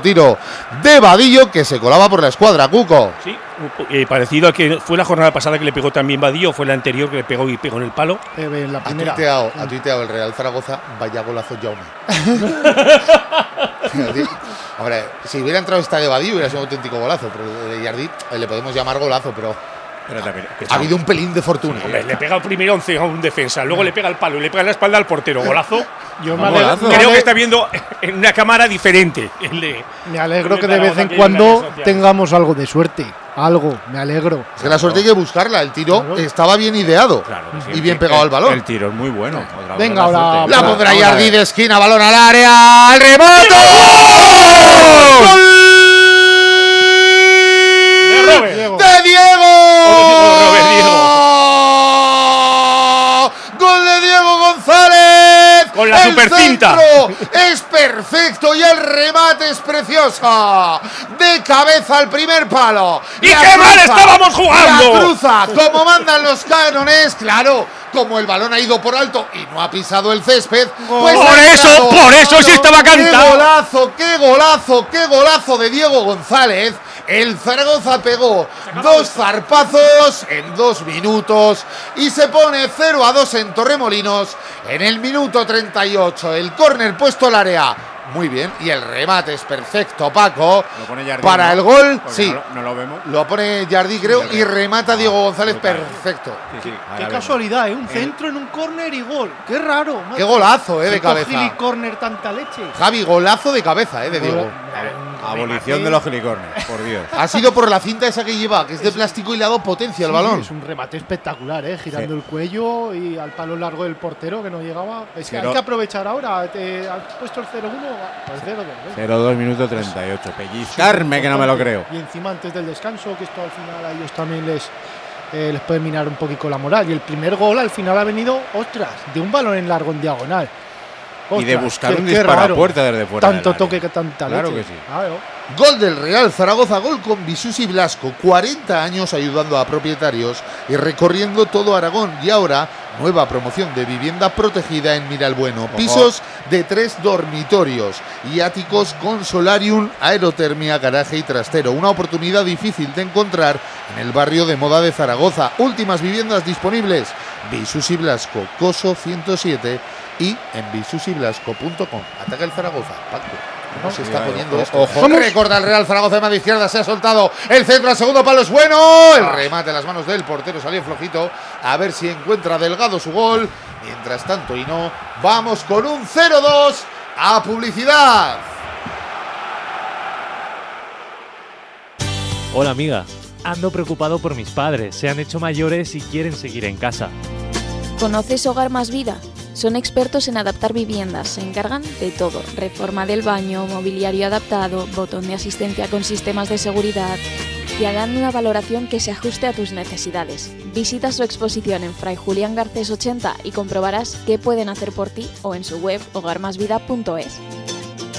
tiro de Vadillo que se colaba por la escuadra, Cuco. Sí, parecido a que fue la jornada pasada que le pegó también Vadillo, fue la anterior que le pegó y pegó en el palo. La primera. Ha tuiteado el Real Zaragoza, vaya golazo Jaume. Hombre, si hubiera entrado esta de Vadillo hubiera sido un auténtico golazo, pero de Jardí le podemos llamar golazo, pero también, ha habido un pelín de fortuna. Hombre, le pega el primer 11 a un defensa, luego le pega el palo y le pega en la espalda al portero. Golazo. Creo que está viendo en una cámara diferente. Me alegro que de vez en cuando tengamos algo de suerte. Algo, me alegro. Es que la suerte hay que buscarla. El tiro estaba bien ideado y bien pegado al balón. El tiro es muy bueno. Venga, ahora. La pondrá Jardí de esquina, balón al área. ¡El remate! ¡Gol! ¡De Diego! ¡Gol de Diego González! Con la supercinta. Es perfecto y el remate es precioso. De cabeza al primer palo. ¡Y qué mal estábamos jugando! La cruza, como mandan los cánones, claro. Como el balón ha ido por alto y no ha pisado el césped, pues por eso sí estaba cantado. ¡Qué golazo de Diego González! El Zaragoza pegó 2 zarpazos en 2 minutos y se pone 0-2 en Torremolinos en el minuto 38. El córner puesto al área. Muy bien, y el remate es perfecto, Paco. Lo pone Jardí, para el gol, sí. No lo vemos. Lo pone Jardí, creo, y remata Diego González perfecto. Qué casualidad, un centro en un córner y gol. Qué raro. Qué golazo, de cabeza. Gili córner tanta leche. Javi, golazo de cabeza, de Diego. Abolición de los gilicornes, por Dios. Ha sido por la cinta esa que lleva, que es de plástico y le ha dado potencia al balón. Es un remate espectacular, girando el cuello y al palo largo del portero que no llegaba. Es que hay que aprovechar ahora. ¿Has puesto el 0-1? 0-2 minuto 38. Pellizcarme que no me lo creo. Y encima antes del descanso, que esto al final a ellos también les puede minar un poquito la moral. Y el primer gol al final ha venido, de un balón en largo en diagonal. Y de buscar un disparo a puerta desde fuera. Tanto toque que tanta leche. Claro que sí. Gol del Real Zaragoza, gol con Bisusi Blasco, 40 años ayudando a propietarios y recorriendo todo Aragón. Y ahora, nueva promoción de vivienda protegida en Miralbueno. Pisos de 3 dormitorios y áticos con solarium, aerotermia, garaje y trastero. Una oportunidad difícil de encontrar en el barrio de moda de Zaragoza. Últimas viviendas disponibles. Bisusi Blasco, Coso 107 y en bisusiblasco.com. Ataca el Zaragoza, Paco. ¿Cómo se está poniendo esto? Ojo, recorta el Real Zaragoza de mano izquierda, se ha soltado el centro al segundo palo, es bueno. El remate a las manos del portero salió flojito. A ver si encuentra Delgado su gol. Mientras tanto, y no, vamos con un 0-2 a publicidad. Hola amiga, ando preocupado por mis padres. Se han hecho mayores y quieren seguir en casa. ¿Conoces Hogar Más Vida? Son expertos en adaptar viviendas, se encargan de todo, reforma del baño, mobiliario adaptado, botón de asistencia con sistemas de seguridad. Te harán una valoración que se ajuste a tus necesidades. Visita su exposición en Fray Julián Garcés 80 y comprobarás qué pueden hacer por ti o en su web hogarmasvida.es.